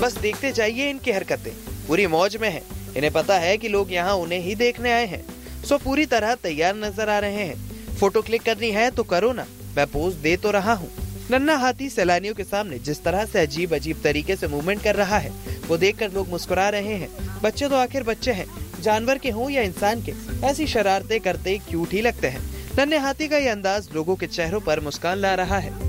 बस देखते जाइए इनकी हरकतें, पूरी मौज में हैं। इन्हें पता है कि लोग यहाँ उन्हें ही देखने आए हैं, सो पूरी तरह तैयार नजर आ रहे हैं। फोटो क्लिक करनी है तो करो ना, मैं पोज दे तो रहा हूँ। नन्हा हाथी सैलानियों के सामने जिस तरह से अजीब अजीब तरीके से मूवमेंट कर रहा है, वो देखकर लोग मुस्कुरा रहे हैं। बच्चे तो आखिर बच्चे हैं, जानवर के हों या इंसान के, ऐसी शरारतें करते क्यूट ही लगते हैं। नन्हे हाथी का ये अंदाज लोगों के चेहरों पर मुस्कान ला रहा है।